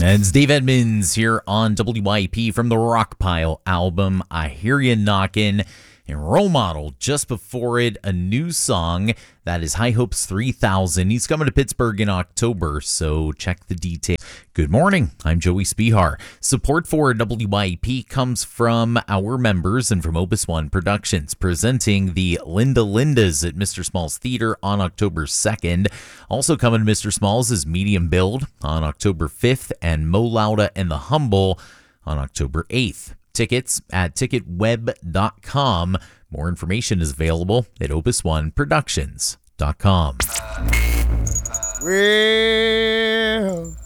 And it's Dave Edmonds here on WYP from the Rockpile album, I Hear Ya Knockin'. And Role Model, just before it, a new song that is High Hopes 3000. He's coming to Pittsburgh in October, so check the details. Good morning, I'm Joey Spihar. Support for WYP comes from our members and from Opus One Productions, presenting the Linda Lindas at Mr. Small's Theater on October 2nd. Also coming to Mr. Small's is Medium Build on October 5th and Mo Lauda and the Humble on October 8th. Tickets at ticketweb.com. More information is available at opusoneproductions.com. Well,